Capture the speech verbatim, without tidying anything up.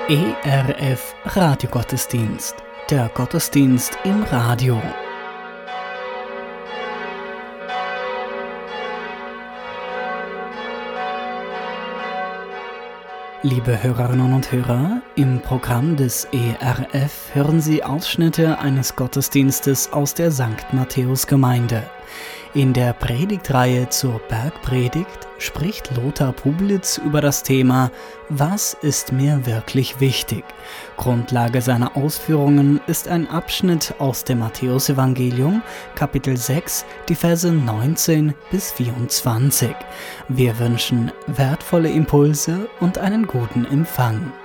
E R F Radiogottesdienst, der Gottesdienst im Radio. Liebe Hörerinnen und Hörer, im Programm des E R F hören Sie Ausschnitte eines Gottesdienstes aus der Sankt Matthäus-Gemeinde. In der Predigtreihe zur Bergpredigt spricht Lothar Publitz über das Thema „Was ist mir wirklich wichtig?". Grundlage seiner Ausführungen ist ein Abschnitt aus dem Matthäusevangelium, Kapitel sechs, die Verse neunzehn bis vierundzwanzig. Wir wünschen wertvolle Impulse und einen guten Empfang.